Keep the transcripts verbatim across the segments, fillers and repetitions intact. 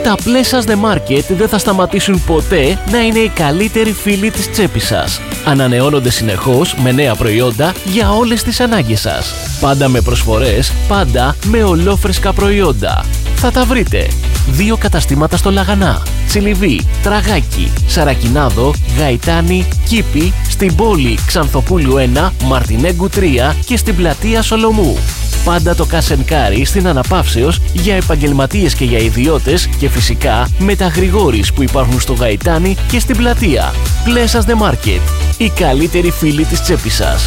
Τα Pleasures The Market δεν θα σταματήσουν ποτέ να είναι οι καλύτεροι φίλοι της τσέπης σας. Ανανεώνονται συνεχώς με νέα προϊόντα για όλες τις ανάγκες σας. Πάντα με προσφορές, πάντα με ολόφρεσκα προϊόντα. Θα τα βρείτε. Δύο καταστήματα στο Λαγανά, Τσιλιβί, Τραγάκι, Σαρακινάδο, Γαϊτάνη, Κήπη, στην πόλη Ξανθοπούλου ένα, Μαρτινέγκου τρία και στην πλατεία Σολομού. Πάντα το cash and carry στην Αναπαύσεως για επαγγελματίες και για ιδιώτες και φυσικά με τα γρηγόρης που υπάρχουν στο Γαϊτάνη και στην πλατεία. Pleasures The Market, οι καλύτεροι φίλοι της τσέπης σας.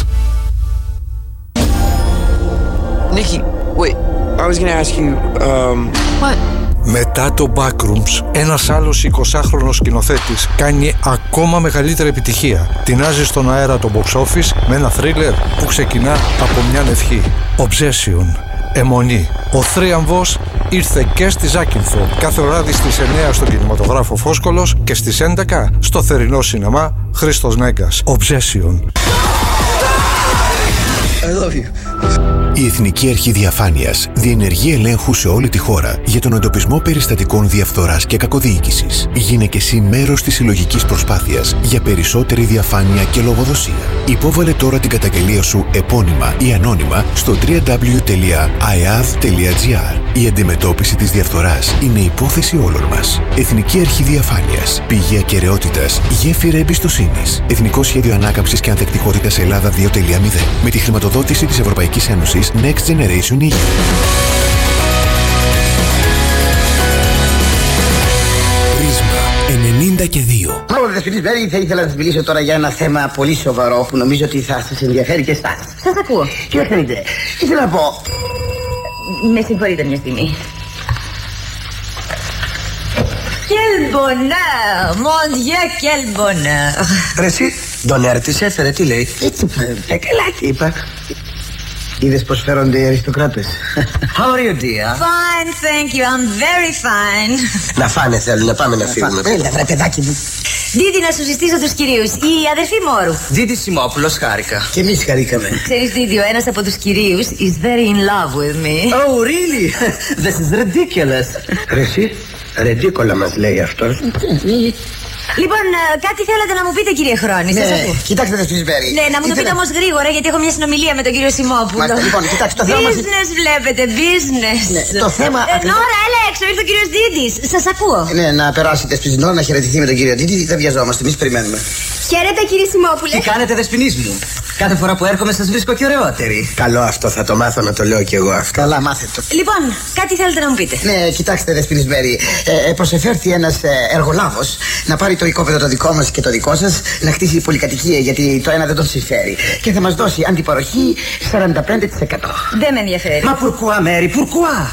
Nikki, wait, I was gonna ask you, um... What? Μετά το Backrooms, ένας άλλος εικοσάχρονος σκηνοθέτης κάνει ακόμα μεγαλύτερη επιτυχία. Τεινάζει στον αέρα το box office με ένα θρίλερ που ξεκινά από μια ευχή. Obsession, αιμονή. Ο θρίαμβος ήρθε και στη Ζάκυνθο κάθε βράδυ στις εννιά στον κινηματογράφο Φόσκολος και στις έντεκα στο θερινό σινεμά Χρήστος Νέγκας. Obsession. I love you. Η Εθνική Αρχή Διαφάνειας διενεργεί ελέγχου σε όλη τη χώρα για τον εντοπισμό περιστατικών διαφθοράς και κακοδιοίκησης. Γίνε και εσύ μέρος της συλλογικής προσπάθειας για περισσότερη διαφάνεια και λογοδοσία. Υπόβαλε τώρα την καταγγελία σου επώνυμα ή ανώνυμα στο double-u double-u double-u τελεία άι έι έι έι τελεία τζι άρ. Η αντιμετώπιση της διαφθοράς είναι υπόθεση όλων μας. Εθνική Αρχή Διαφάνειας. Πηγή ακεραιότητας. Γέφυρα εμπιστοσύνης. Εθνικό Σχέδιο Ανάκαμψης και Ανθεκτικότητας Ελλάδα δύο τελεία μηδέν. Με τη χρηματοδότηση της Ευρωπαϊκής Ένωσης Next Generation ι γιου. Πρίσμα ενενήντα και δύο. Μάλλον Δεσποινής Μπέρι, θα ήθελα να σας μιλήσω τώρα για ένα θέμα πολύ σοβαρό που νομίζω ότι θα σας ενδιαφέρει και εσάς. Σας ακούω. Κοιτάξτε, ήθελα να πω. Με συγχωρείτε μια στιγμή. Quel bonheur! Mon Dieu, quel bonheur! Ρε εσύ, τον έρτης έφερε, τι λέει? Έτσι, ε, καλά τι είπα. Είδες πως φέρονται οι αριστοκράτες. How are you, dear? Fine, thank you, I'm very fine. Να φάνε θέλουν, να πάμε να φύγουμε. Έλα βρε παιδάκι μου. Δίδυ, να σου συστήσω τους κυρίους. Η αδερφή Μόρου. Δίδυ Σιμόπουλος, χάρηκα. Και εμείς χαρήκαμε. Ξέρεις, Δίδυ, ο ένας από τους κυρίους is very in love with me. Oh, really? This is ridiculous. Ρε εσύ, ρεντίκολα μας λέει αυτός. Λοιπόν, κάτι θέλατε να μου πείτε, κύριε Χρόνη? Ναι, σας ακούω. κοιτάξτε Δεσποινής Μπέρι. Ναι, να μου το ήθελα... πείτε όμως γρήγορα, γιατί έχω μια συνομιλία με τον κύριο Σιμόπουλο. Μάλιστα, λοιπόν, κοιτάξτε, το θέμα μας... Business βλέπετε, business. Ναι, το θέμα... Ε, Νόρα, έλα έξω, ήρθε ο κύριος Δίδης. Σας ακούω. Ναι, να περάσετε στην Νόρα να χαιρετηθεί με τον κύριο Δίδη. Δεν βιαζόμαστε, εμείς περιμένουμε. Χαίρετε, κύριε Σιμόπουλε. Τι κάνετε, Δεσποινής μου? Κάθε φορά που έρχομαι σας βρίσκω και ωραιότερη. Καλό αυτό, θα το μάθω να το λέω κι εγώ αυτό. Καλά, μάθε το. Λοιπόν, κάτι θέλετε να μου πείτε? Ναι, κοιτάξτε, Δεσποινής Μπέρι. Ε, ε, προσεφέρθη ένας ε, εργολάβος να πάρει το οικόπεδο το δικό μας και το δικό σας, να χτίσει πολυκατοικία γιατί το ένα δεν τον συμφέρει. Και θα μας δώσει αντιπαροχή σαράντα πέντε τοις εκατό. Δεν με ενδιαφέρει. Μα πουρκουά, Μέρι, πουρκουά.